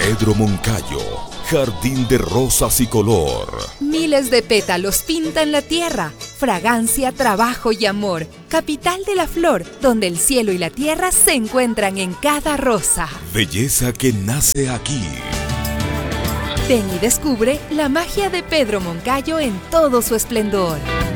Pedro Moncayo, jardín de rosas y color. Miles de pétalos pintan la tierra, fragancia, trabajo y amor. Capital de la flor, donde el cielo y la tierra se encuentran en cada rosa. Belleza que nace aquí. Ven y descubre la magia de Pedro Moncayo en todo su esplendor.